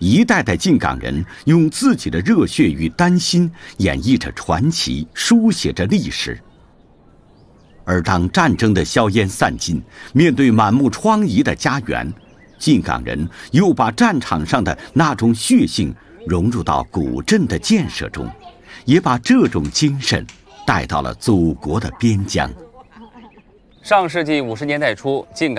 一代代进港人用自己的热血与丹心演绎着传奇，书写着历史。而当战争的硝烟散尽，面对满目疮痍的家园，进港人又把战场上的那种血性融入到古镇的建设中，也把这种精神带到了祖国的边疆。 上世纪50年代初，进港